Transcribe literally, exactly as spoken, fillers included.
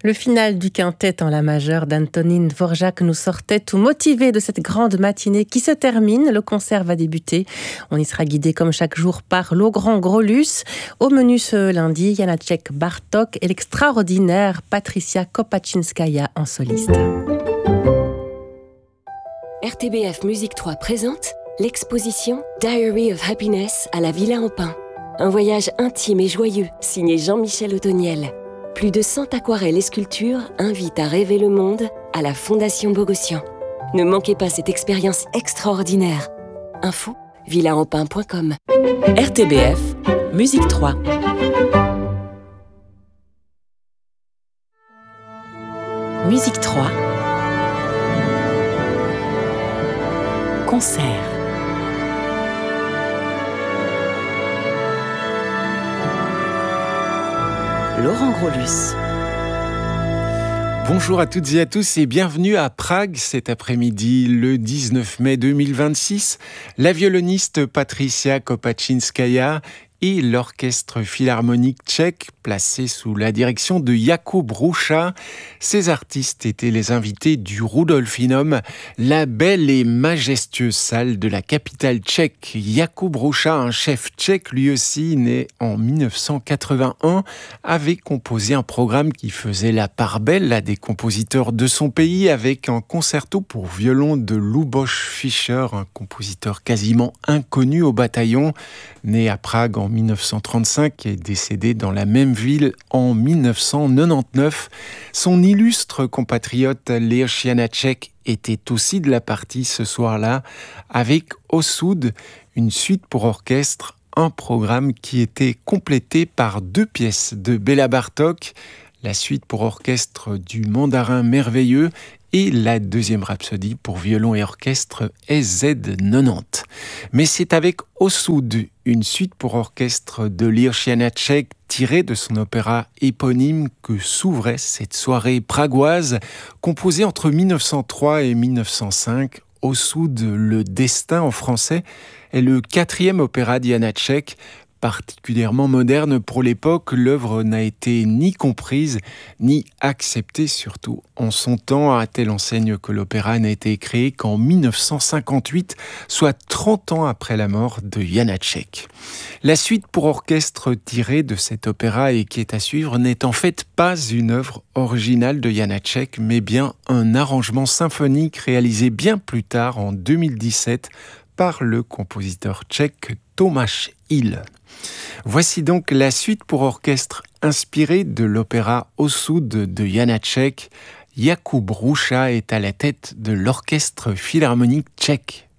Le final du quintet en la majeure d'Antonín Dvořák nous sortait tout motivé de cette grande matinée qui se termine. Le concert va débuter. On y sera guidé comme chaque jour par l'Ogrand Grolus. Au menu ce lundi, Janáček Bartók et l'extraordinaire Patricia Kopaczynskaja en soliste. R T B F Musique trois présente l'exposition Diary of Happiness à la Villa en Pin. Un voyage intime et joyeux, signé Jean-Michel Otoniel. Plus de cent aquarelles et sculptures invitent à rêver le monde à la Fondation Bogossian. Ne manquez pas cette expérience extraordinaire. Info villa en pin point com. R T B F Musique trois. Musique trois. Concert. Laurent Grolus. Bonjour à toutes et à tous et bienvenue à Prague cet après-midi, le dix-neuf mai deux mille vingt-six. La violoniste Patricia Kopaczynskaja et l'orchestre philharmonique tchèque placé sous la direction de Jakub Hruša. Ces artistes étaient les invités du Rudolfinum, la belle et majestueuse salle de la capitale tchèque. Jakub Hruša, un chef tchèque lui aussi, né en dix-neuf cent quatre-vingt-un, avait composé un programme qui faisait la part belle à des compositeurs de son pays avec un concerto pour violon de Luboš Fischer, un compositeur quasiment inconnu au bataillon, né à Prague en dix-neuf cent trente-cinq et décédé dans la même ville en dix-neuf cent quatre-vingt-dix-neuf. Son illustre compatriote Leoš Janáček était aussi de la partie ce soir-là avec Au Sud, une suite pour orchestre, un programme qui était complété par deux pièces de Béla Bartók, la suite pour orchestre du Mandarin merveilleux et la deuxième rhapsodie pour violon et orchestre S Z quatre-vingt-dix. Mais c'est avec Au Sud, une suite pour orchestre de Leoš Janáček tirée de son opéra éponyme que s'ouvrait cette soirée pragoise composée entre dix-neuf cent trois et dix-neuf cent cinq. Au Sud, le destin en français est le quatrième opéra de Janáček. Particulièrement moderne pour l'époque, l'œuvre n'a été ni comprise, ni acceptée, surtout en son temps, à telle enseigne que l'opéra n'a été créé qu'en dix-neuf cent cinquante-huit, soit trente ans après la mort de Janáček. La suite pour orchestre tirée de cet opéra et qui est à suivre n'est en fait pas une œuvre originale de Janáček, mais bien un arrangement symphonique réalisé bien plus tard, en deux mille dix-sept, par le compositeur tchèque Tomáš Hill. Voici donc la suite pour orchestre inspirée de l'opéra Au Sud de Janáček. Jakub Hruša est à la tête de l'orchestre philharmonique tchèque.